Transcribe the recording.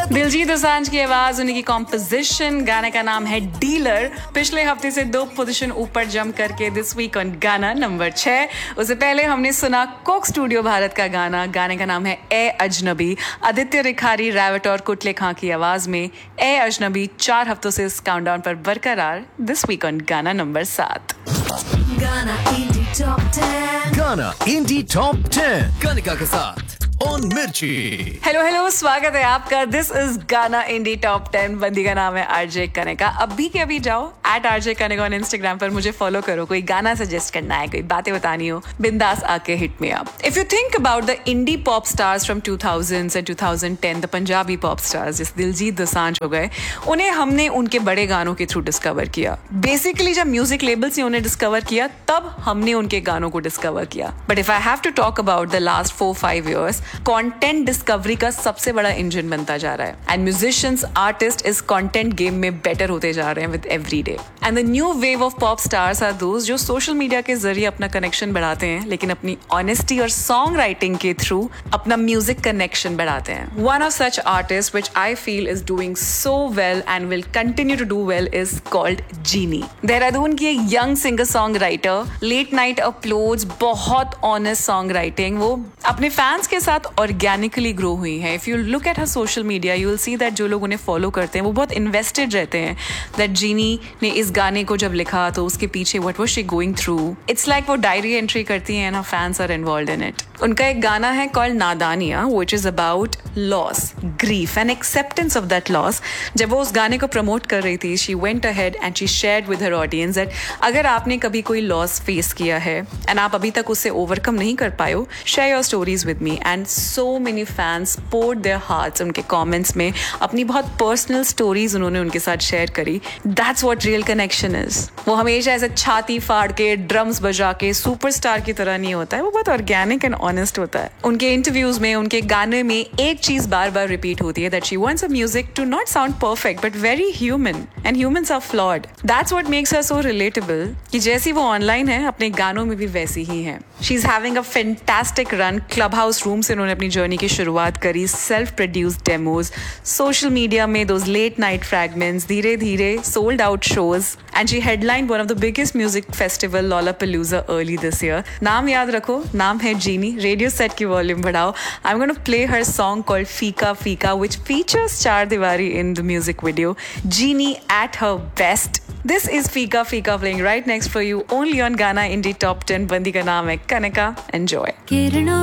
दिलजीत दोसांझ की आवाज, उनकी कॉम्पोजिशन, गाने का नाम है डीलर। पिछले हफ्ते से 2 पोजीशन ऊपर जंप करके दिस वीक ऑन गाना नंबर 6। उससे पहले हमने सुना कोक स्टूडियो भारत का गाने का नाम है ए अजनबी। आदित्य रिखारी, रैवट और कुटले खां की आवाज में ए अजनबी 4 हफ्तों से इस काउंटडाउन पर बरकरार दिस वीक ऑन गाना नंबर 7। गाना इंडी टॉप 10, गाना इंडी टॉप 10 कनिका के साथ ऑन मिर्ची। हेलो, स्वागत है आपका। दिस इज गाना इंडी टॉप 10। बंदी का नाम है आरजे कनिका। अभी के अभी जाओ @RJ Kanika ऑन इंस्टाग्राम पर मुझे फॉलो करो। कोई गाना सजेस्ट करना है, कोई बातें बतानी हो, बिंदास आके hit me up. If you think about the indie pop stars from 2000s and 2010, the Punjabi pop stars जैसे दिलजीत दोसांझ हो गए, उन्हें हमने उनके बड़े गानों के थ्रू डिस्कवर किया। बेसिकली जब म्यूजिक लेबल्स ने उन्हें डिस्कवर किया तब हमने उनके गानों को डिस्कवर किया। But if I have to talk about the last 4-5 years, content discovery का सबसे बड़ा इंजन बनता जा रहा है। एंड म्यूजिशियंस, आर्टिस्ट इस कंटेंट गेम में बेटर होते जा रहे हैं with every day. And the new wave of pop stars are those जो सोशल मीडिया के जरिए अपना कनेक्शन बढ़ाते हैं, लेकिन अपनी ऑनेस्टी और सॉन्ग राइटिंग के थ्रू अपना म्यूजिक कनेक्शन बढ़ाते हैं। One of such artist which I feel is doing so well and will continue to do well is called जीनी। देहरादून की एक young singer song writer, late night uploads, बहुत honest song writing, वो अपने fans के साथ organically grow हुई है। If you look at her social media you will see that जो लोग उन्हें फॉलो करते हैं वो बहुत इन्वेस्टेड रहते हैं। दैट जीनी ने इस गाने को जब लिखा तो उसके पीछे what was she going through, it's like वो डायरी एंट्री करती हैं and her fans are involved in it. उनका एक गाना है called नादानिया which is about loss, grief and acceptance of that loss. जब वो उस गाने को प्रमोट कर रही थी, she went ahead and she shared with her audience that अगर आपने कभी कोई लॉस फेस किया है एंड आप अभी तक उससे ओवरकम नहीं कर पाए हो, share your stories with me. And so many fans poured their hearts उनके कमेंट्स में अपनी बहुत पर्सनल स्टोरीज उन्होंने उनके साथ शेयर करी। That's what real connection is। वो हमेशा ऐसे छाती फाड़ के, ड्रम्स बजा के सुपरस्टार की तरह नहीं होता है, वो बहुत ऑर्गेनिक एंड ऑनेस्ट होता है। उनके इंटरव्यूज में, उनके गाने में एक चीज बार बार रिपीट होती है, that she wants a music to not sound perfect but very human, and humans are flawed. That's what makes her so relatable कि जैसी वो ऑनलाइन है अपने गानों में भी वैसी ही है। She is having a fantastic run। Club house room से उन्होंने अपनी जर्नी की शुरुआत करी, self produced demos, social media में दोज लेट नाइट फ्रैगमेंट्स, धीरे धीरे sold out shows, and she हेडलाइंड one of the biggest music festival Lollapalooza early this year. नाम याद रखो, नाम है जीनी। रेडियो सेट की वॉल्यूम बढ़ाओ। I am gonna play her song called फीका फीका व्हिच फीचर्स चार दीवारी in the music video. Genie at her best. This is Fika Fika playing right next for you only on Gaana Indie Top 10। बंदी का नाम है Kanika. Enjoy।